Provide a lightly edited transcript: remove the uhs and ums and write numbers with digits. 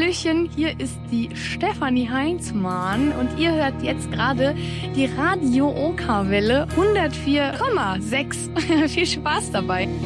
Hallöchen, hier ist die Stefanie Heinzmann und ihr hört jetzt gerade die Radio Oka-Welle 104,6. Viel Spaß dabei.